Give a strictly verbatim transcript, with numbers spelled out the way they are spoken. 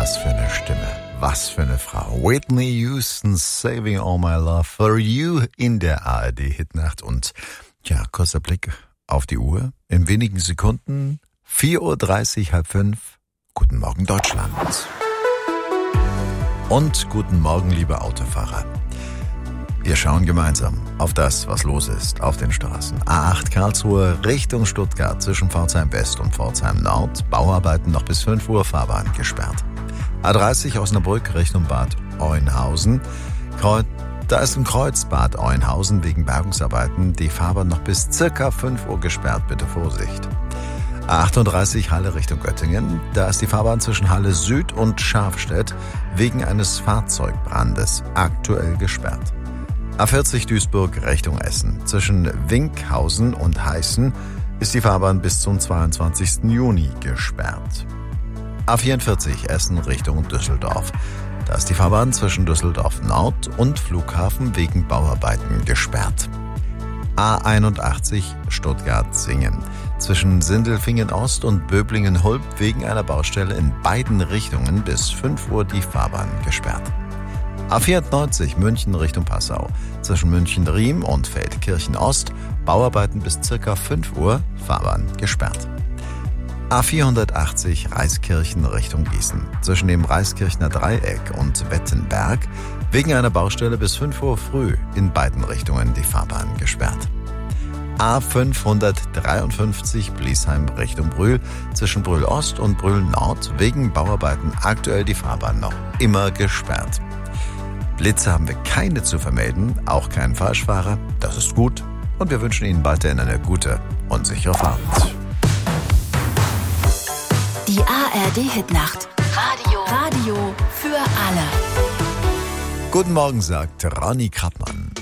Was für eine Stimme, was für eine Frau. Whitney Houston, Saving All My Love for You in der A R D-Hitnacht. Und ja, kurzer Blick auf die Uhr. In wenigen Sekunden, vier Uhr dreißig, halb fünf. Guten Morgen Deutschland. Und guten Morgen, liebe Autofahrer. Wir schauen gemeinsam auf das, was los ist auf den Straßen. A acht Karlsruhe Richtung Stuttgart zwischen Pforzheim West und Pforzheim Nord. Bauarbeiten noch bis fünf Uhr, Fahrbahn gesperrt. A dreißig Osnabrück Richtung Bad Oeynhausen. Da ist ein Kreuz Bad Oeynhausen wegen Bergungsarbeiten. Die Fahrbahn noch bis circa fünf Uhr gesperrt. Bitte Vorsicht. A achtunddreißig Halle Richtung Göttingen. Da ist die Fahrbahn zwischen Halle Süd und Schafstedt wegen eines Fahrzeugbrandes aktuell gesperrt. A vierzig Duisburg Richtung Essen. Zwischen Winkhausen und Heißen ist die Fahrbahn bis zum zweiundzwanzigsten Juni gesperrt. A vierundvierzig Essen Richtung Düsseldorf. Da ist die Fahrbahn zwischen Düsseldorf Nord und Flughafen wegen Bauarbeiten gesperrt. A einundachtzig Stuttgart-Singen. Zwischen Sindelfingen Ost und Böblingen-Hulb wegen einer Baustelle in beiden Richtungen bis fünf Uhr die Fahrbahn gesperrt. A vierundneunzig München Richtung Passau. Zwischen München-Riem und Feldkirchen-Ost Bauarbeiten bis circa fünf Uhr, Fahrbahn gesperrt. A vierhundertachtzig Reiskirchen Richtung Gießen. Zwischen dem Reiskirchner Dreieck und Wettenberg wegen einer Baustelle bis fünf Uhr früh in beiden Richtungen die Fahrbahn gesperrt. A fünfhundertdreiundfünfzig Bliesheim Richtung Brühl. Zwischen Brühl Ost und Brühl Nord wegen Bauarbeiten aktuell die Fahrbahn noch immer gesperrt. Blitze haben wir keine zu vermelden, auch keinen Falschfahrer. Das ist gut und wir wünschen Ihnen weiterhin eine gute und sichere Fahrt. Die A R D-Hitnacht. Radio. Radio für alle. Guten Morgen, sagt Ronny Krappmann.